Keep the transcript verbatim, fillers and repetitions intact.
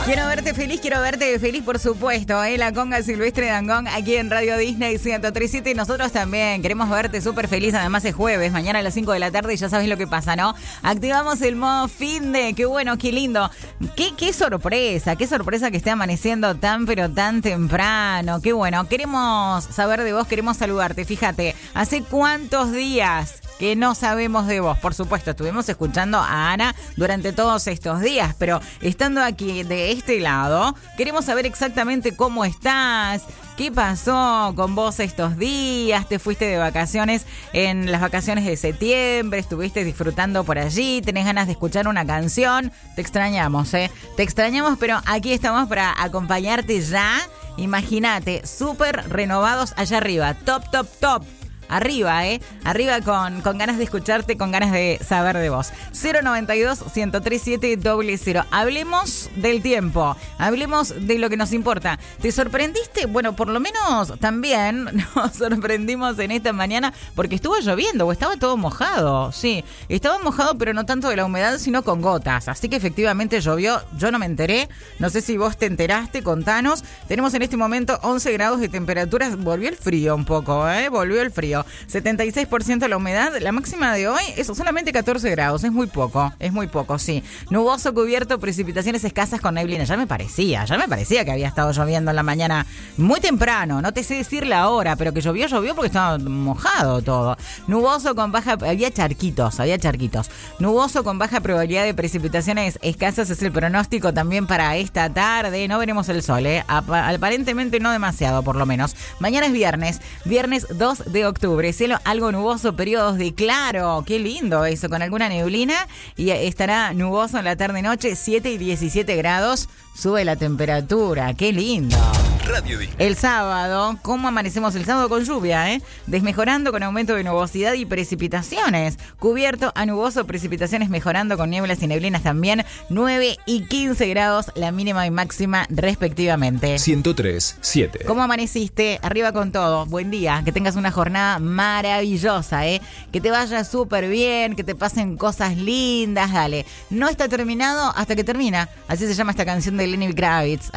Quiero verte feliz, quiero verte feliz, por supuesto, ¿eh? La conga Silvestre Dangond aquí en Radio Disney ciento tres punto siete. Y nosotros también queremos verte súper feliz. Además es jueves, mañana a las cinco de la tarde y ya sabes lo que pasa, ¿no? Activamos el modo fin de, qué bueno, qué lindo. Qué, qué sorpresa, qué sorpresa que esté amaneciendo tan pero tan temprano. Qué bueno, queremos saber de vos, queremos saludarte. Fíjate, ¿hace cuántos días que no sabemos de vos? Por supuesto, estuvimos escuchando a Ana durante todos estos días, pero estando aquí de este lado, queremos saber exactamente cómo estás, qué pasó con vos estos días, te fuiste de vacaciones en las vacaciones de septiembre, estuviste disfrutando por allí, tenés ganas de escuchar una canción, te extrañamos, ¿eh? Te extrañamos, pero aquí estamos para acompañarte ya. Imagínate, súper renovados allá arriba, top, top, top. Arriba, ¿eh? Arriba con, con ganas de escucharte, con ganas de saber de vos. cero noventa y dos, ciento tres siete, cero cero. Hablemos del tiempo. Hablemos de lo que nos importa. ¿Te sorprendiste? Bueno, por lo menos también nos sorprendimos en esta mañana porque estuvo lloviendo o estaba todo mojado. Sí, estaba mojado, pero no tanto de la humedad, sino con gotas. Así que efectivamente llovió. Yo no me enteré. No sé si vos te enteraste. Contanos. Tenemos en este momento once grados de temperatura. Volvió el frío un poco, ¿eh? Volvió el frío. setenta y seis por ciento la humedad, la máxima de hoy es solamente catorce grados, es muy poco, es muy poco, sí. Nuboso, cubierto, precipitaciones escasas con neblina, ya me parecía, ya me parecía que había estado lloviendo en la mañana muy temprano, no te sé decir la hora, pero que llovió, llovió porque estaba mojado todo. Nuboso con baja, había charquitos, había charquitos. Nuboso con baja probabilidad de precipitaciones escasas es el pronóstico también para esta tarde, no veremos el sol, ¿eh? Aparentemente no demasiado, por lo menos. Mañana es viernes, viernes dos de octubre. Cielo algo nuboso, periodos de claro. Qué lindo eso, con alguna neblina. Y estará nuboso en la tarde-noche, siete y diecisiete grados. Sube la temperatura. Qué lindo. Radio Disney. El sábado, ¿cómo amanecemos el sábado? Con lluvia, ¿eh? Desmejorando con aumento de nubosidad y precipitaciones. Cubierto a nuboso, precipitaciones mejorando con nieblas y neblinas también. nueve y quince grados, la mínima y máxima respectivamente. ciento tres punto siete. ¿Cómo amaneciste? Arriba con todo. Buen día. Que tengas una jornada maravillosa, ¿eh? Que te vaya súper bien, que te pasen cosas lindas. Dale. No está terminado hasta que termina. Así se llama esta canción de Lenny Kravitz.